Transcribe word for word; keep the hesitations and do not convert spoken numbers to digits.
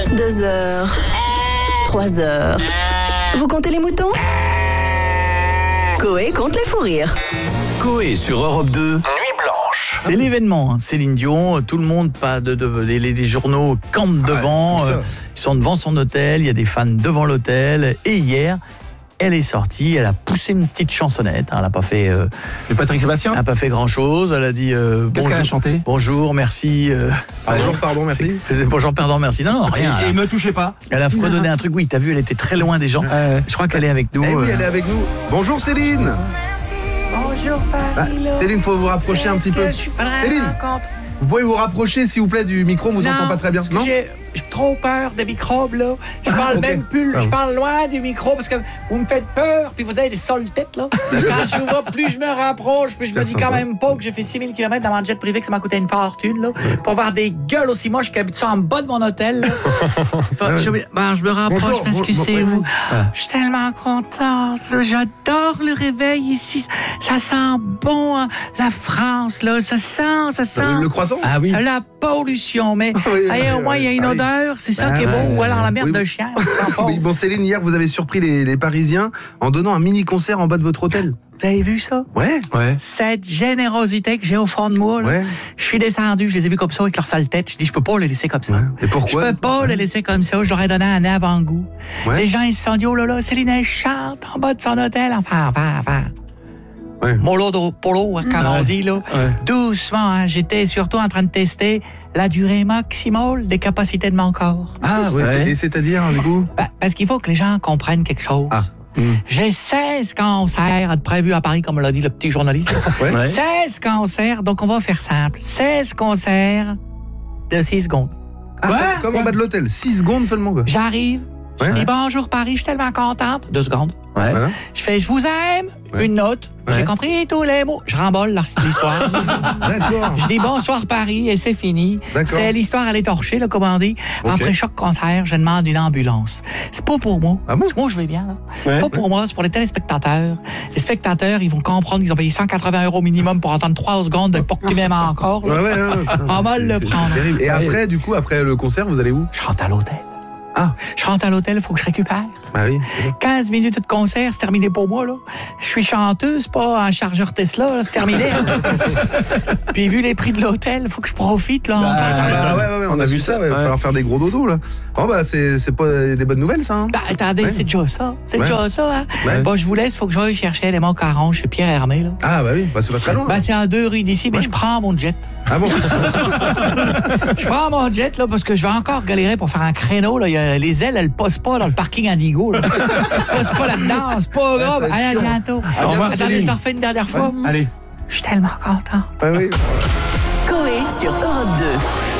Deux heures. Trois heures. Vous comptez les moutons? Coé compte les fous rires. Coé sur Europe deux, Nuit Blanche. C'est l'événement, hein. Céline Dion, tout le monde, pas de, de, les, les journaux campent devant, ouais, euh, ils sont devant son hôtel, il y a des fans devant l'hôtel. Et hier, elle est sortie, elle a poussé une petite chansonnette, hein, elle n'a pas fait, euh, Et Patrick Sébastien elle a pas fait grand chose. Elle a dit euh, Qu'est-ce qu'elle a chanté? Bonjour, merci. Euh, Bonjour, pardon, merci. c'est- bonjour, pardon, merci. Non, non, rien. Et, et Elle, me touchez pas. elle a fredonné un truc. Oui, t'as vu, elle était très loin des gens. Ouais. Je crois qu'elle est avec nous. Eh oui, euh, elle est avec nous. Bonjour Céline. Bonjour Ah, Paris. Céline, faut vous rapprocher un petit peu. Je suis vraiment Céline, contente. vous pouvez vous rapprocher s'il vous plaît du micro, on vous entend pas très bien. parce que Non. j'ai j'ai trop peur des microbes là. Je parle ok. même plus, Ah je bon. parle loin du micro parce que vous me faites peur puis vous avez des sales têtes là. Quand je vous vois, plus je me rapproche, puis je me Super dis sympa. quand même pas que j'ai fait six mille kilomètres dans mon jet privé, que ça m'a coûté une fortune là, pour avoir des gueules aussi moches qu'habitude en bas de mon hôtel. Là. Faut que je, ben, je me rapproche Bonjour, parce que bon- c'est bon- vous. Je suis tellement contente. là. J'adore le réveil ici. Ça sent bon hein, la France là. Ça sent, ça sent. Le, le croissant. Ah oui. La pollution, mais Oui, hey, oui, au moins il y a une oui. odeur, c'est ça Bah, qui est beau, ouais, ou alors la merde oui. de chien. on sent pas. Oui, bon Céline, hier vous avez surpris les, les Parisiens en donnant un mini concert en bas de votre hôtel. Vous avez vu ça? Ouais. Ouais. Cette générosité que j'ai au fond de moi, là. Ouais. Je suis descendu, je les ai vus comme ça avec leur sale tête. Je dis, je peux pas les laisser comme ça. Ouais. Et Je pourquoi? peux pas les laisser comme ça. Je leur ai donné un avant-goût. Ouais. Les gens, ils se sont dit, oh là là, Céline, elle chante en bas de son hôtel. Enfin, enfin, enfin. Ouais. Mollo de polo, hein, comme on Ouais. dit, là. Ouais. Doucement, hein. J'étais surtout en train de tester la durée maximale des capacités de mon corps. Ah ouais. Ouais. c'est- Et c'est-à-dire du coup? Ben, parce qu'il faut que les gens comprennent quelque chose. Ah. Hmm. J'ai seize cancers prévus à Paris, comme l'a dit le petit journaliste. Ouais. Ouais. seize cancers, donc on va faire simple. seize cancers de six secondes. Ah, Ouais. comme, comme en bas de l'hôtel, six secondes seulement quoi. J'arrive, je Ouais, dis ouais. bonjour Paris, je suis tellement contente. Deux secondes. Ouais. Voilà. Je fais je vous aime, Ouais. une note. J'ai Ouais. compris tous les mots. Je rembole leur- l'histoire. D'accord. Je dis bonsoir Paris et c'est fini. D'accord. C'est l'histoire, elle est torchée, là, comme on dit. Ok. Après chaque concert, je demande une ambulance. C'est pas pour moi. Ah bon? Parce que moi, je vais bien. là. Ouais. C'est pas pour moi, c'est pour les téléspectateurs. Les spectateurs, ils vont comprendre qu'ils ont payé cent quatre-vingts euros minimum pour entendre trois secondes de pour qu'ils m'aiment encore. là. Ouais, ouais, ouais, putain, On va c'est- le c'est- prendre. c'est terrible. Et après, du coup, après le concert, vous allez où? Je rentre à l'hôtel. Ah. Je rentre à l'hôtel, il faut que je récupère. Ah oui. quinze minutes de concert, c'est terminé pour moi, là. Je suis chanteuse, pas un chargeur Tesla, là, c'est terminé. Puis vu les prix de l'hôtel, il faut que je profite, là. Bah, Ah bah ouais, ouais, ouais, on a vu ça, il va Ouais. falloir faire des gros dodos là. Bon bah c'est c'est pas des bonnes nouvelles ça. Hein. Bah, attendez, Ouais. c'est déjà ça. C'est Ouais. déjà ça, hein. Ouais. Bon, je vous laisse, il faut que j'aille chercher les mots caron chez Pierre Hermé, là. Ah bah oui, bah c'est pas très loin. Ben, c'est à deux rues d'ici, mais je prends mon jet. Ah bon. Je prends mon jet, là, parce que je vais encore galérer pour faire un créneau, là. Il y a- les ailes, elles posent pas dans le parking Indigo, là. Elles posent pas là-dedans, c'est pas Ouais, ça grave. va être Allez, à chiant. bientôt. Au revoir, Attendez, Céline. je le refais une dernière fois. Allez. Je suis tellement content. Ah oui. Coé sur Europe deux.